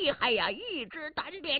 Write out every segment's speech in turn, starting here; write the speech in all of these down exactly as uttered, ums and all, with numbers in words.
厉害呀，一支单鞭，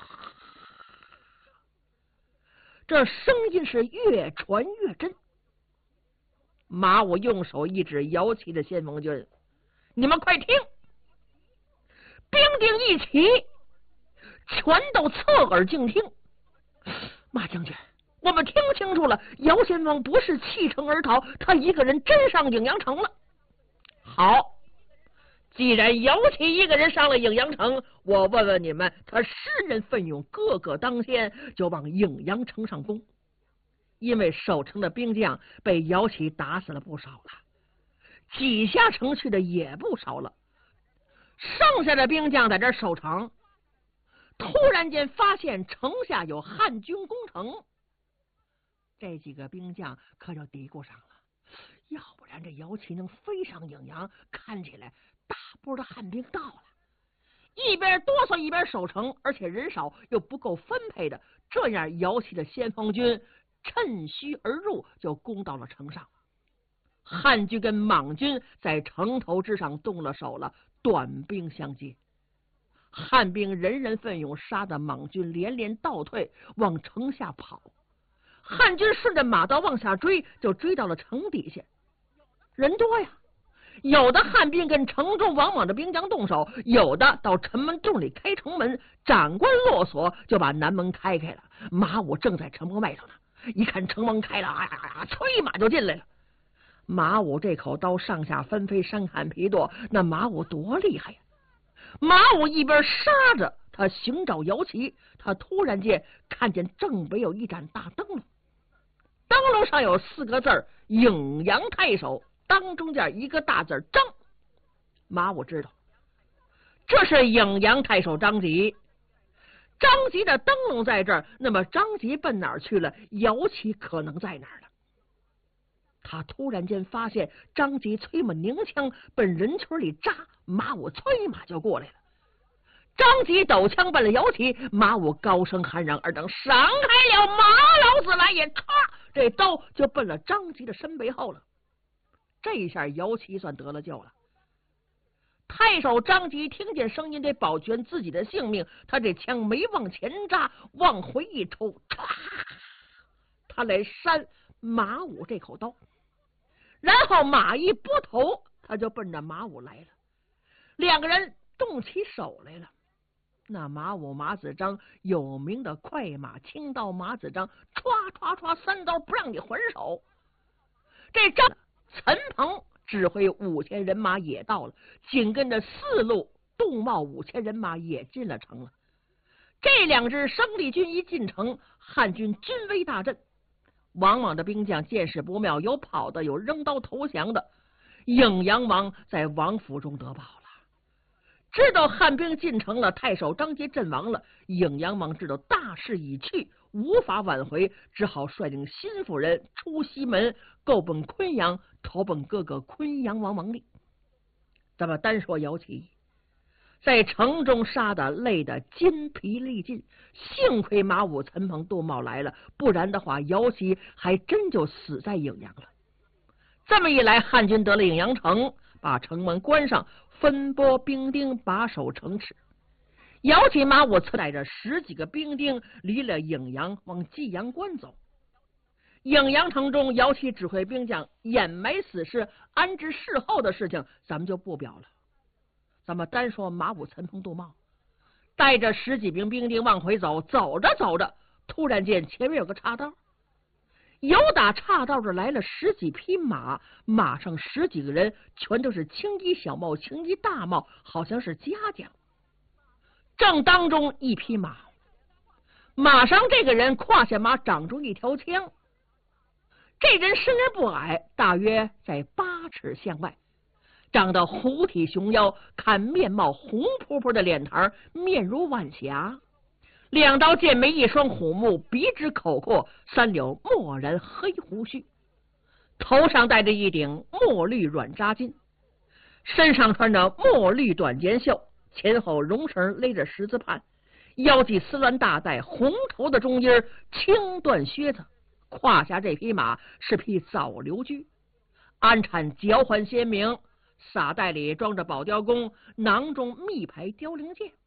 这声音是越传越真。马武用手一指摇旗的先锋军，你们快听！兵丁一起，全都侧耳静听。马将军，我们听清楚了，姚先锋不是弃城而逃，他一个人真上颍阳城了。好，既然姚启一个人上了颍阳城，我问问你们，他十人奋勇，个个当先，就往颍阳城上攻。因为守城的兵将被姚启打死了不少了，挤下城去的也不少了，剩下的兵将在这守城，突然间发现城下有汉军攻城，这几个兵将可就嘀咕上了，要不然这姚启能飞上颍阳，看起来大波的汉兵到了，一边哆嗦一边守城，而且人少又不够分配的，这样姚启的先锋军趁虚而入，就攻到了城上。汉军跟莽军在城头之上动了手了，短兵相接。汉兵人人奋勇，杀得莽军连连倒退，往城下跑。汉军顺着马道往下追，就追到了城底下。人多呀，有的汉兵跟城中王莽的兵将动手，有的到城门洞里开城门，长官落锁就把南门开开了。马武正在城门外头呢，一看城门开了，哎呀呀，催马就进来了。马武这口刀上下纷飞，山砍皮剁，那马武多厉害呀！马武一边杀着，他寻找姚旗，他突然间看见正北有一盏大灯笼，灯笼上有四个字儿“颍阳太守”，当中间一个大字张。马武知道这是颍阳太守张吉。张吉的灯笼在这儿，那么张吉奔哪儿去了？姚旗可能在哪儿了？他突然间发现张吉催马拧枪奔人群里扎，马武催马就过来了。张吉抖枪奔了姚旗，马武高声喊嚷，二等闪开了，马老子来也！唰，这刀就奔了张吉的身背后了。这一下姚旗算得了救了。太守张吉听见声音，得保全自己的性命，他这枪没往前扎，往回一抽，唰，他来扇马武这口刀，然后马一拨头，他就奔着马武来了。两个人动起手来了。那马武马子章有名的快马轻刀马子章，唰唰唰三刀不让你还手。这张陈鹏指挥五千人马也到了，紧跟着四路杜茂五千人马也进了城了。这两支生力军一进城，汉军军威大振。王莽的兵将见势不妙，有跑的，有扔刀投降的。颍阳王在王府中得报了，知道汉兵进城了，太守张杰阵亡了。颍阳王知道大势已去，无法挽回，只好率领心腹人出西门，够奔昆阳，投奔哥哥昆阳王王立。咱们单说姚启，在城中杀的累得筋疲力尽，幸亏马武、陈鹏、杜茂来了，不然的话姚启还真就死在颍阳了。这么一来，汉军得了颍阳城，把城门关上，分拨兵丁把守城池。姚启、马武带着十几个兵丁离了颍阳，往济阳关走。颍阳城中，姚启指挥兵将掩埋死尸、安置事后的事情，咱们就不表了。咱们单说马武、陈鹏、杜茂，带着十几名兵丁往回走，走着走着，突然间前面有个岔道，有打岔道这来了十几匹马，马上十几个人，全都是青衣小帽、青衣大帽，好像是家将。正当中一匹马，马上这个人胯下马长出一条枪，这人身而不矮，大约在八尺向外，长得虎体熊腰，看面貌红扑扑的脸庞，面如晚霞，两刀剑眉，一双虎目，鼻直口阔，三绺墨然黑胡须，头上戴着一顶墨绿软扎巾，身上穿着墨绿短肩袖，前后绒绳勒着十字畔，腰系丝鸾大带，红头的中衣，青缎靴子。胯下这匹马是匹枣流驹，鞍产脚环鲜明，撒袋里装着宝雕弓，囊中密排凋零剑。